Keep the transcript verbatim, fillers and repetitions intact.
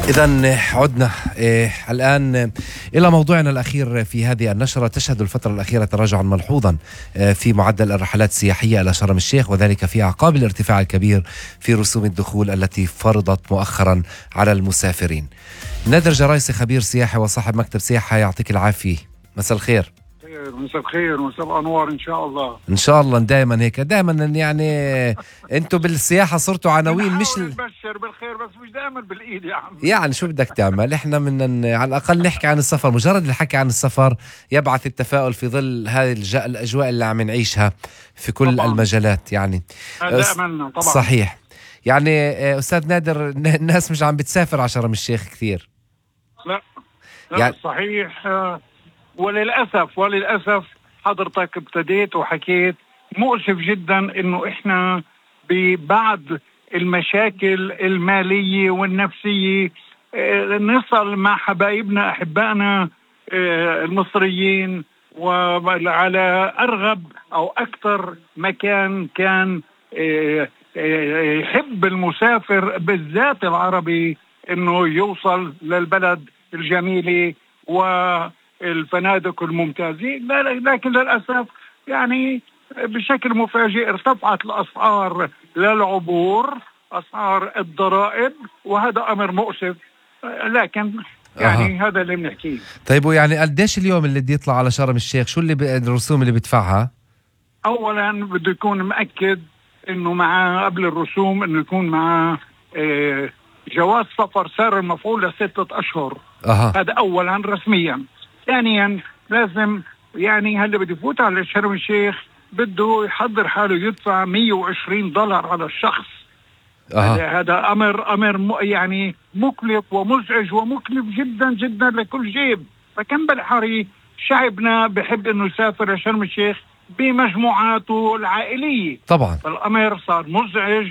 إذن عدنا إيه الآن إلى موضوعنا الأخير في هذه النشرة. تشهد الفترة الأخيرة تراجعا ملحوظا في معدل الرحلات السياحية إلى شرم الشيخ، وذلك في أعقاب الارتفاع الكبير في رسوم الدخول التي فرضت مؤخرا على المسافرين. نادر جرايسي خبير سياحي وصاحب مكتب سياحة، يعطيك العافية. مساء الخير. مساء الخير ومساء انوار ان شاء الله. ان شاء الله دائما هيك، دائما يعني انتم بالسياحه صرتوا عناوين، مش نبشر بالخير بس مش دائما بالايد يا عم. يعني شو بدك تعمل، احنا من على الاقل نحكي عن السفر. مجرد الحكي عن السفر يبعث التفاؤل في ظل هذه الاجواء اللي عم نعيشها في كل طبعا. المجالات يعني دائما طبعا. صحيح. يعني استاذ نادر، الناس مش عم بتسافر على شرم الشيخ كثير. لا, لا يعني صحيح، وللأسف وللأسف حضرتك ابتديت وحكيت مؤسف جدا انه احنا ببعض المشاكل المالية والنفسية نصل مع حبايبنا احبائنا المصريين وعلى ارغب او اكثر مكان كان يحب المسافر بالذات العربي انه يوصل للبلد الجميلة و الفنادق الممتازة، لكن للأسف يعني بشكل مفاجئ ارتفعت الأسعار للعبور، أسعار الضرائب، وهذا أمر مؤسف، لكن يعني أه. هذا اللي بنحكيه. طيب ويعني قديش اليوم اللي بده يطلع على شرم الشيخ؟ شو اللي الرسوم اللي بدفعها؟ أولا بده يكون مأكد إنه مع قبل الرسوم إنه يكون مع اه جواز سفر سار المفعول لستة أشهر. أه. هذا أولا رسميا. ثانيا لازم يعني هلا بده يفوت على شرم الشيخ بده يحضر حاله يدفع مية وعشرين دولار على الشخص. أه. هذا امر امر يعني مكلف ومزعج ومكلف جدا جدا لكل جيب. فكم بالحري شعبنا بحب انه يسافر لشرم الشيخ بمجموعاته العائليه طبعا، فالامر صار مزعج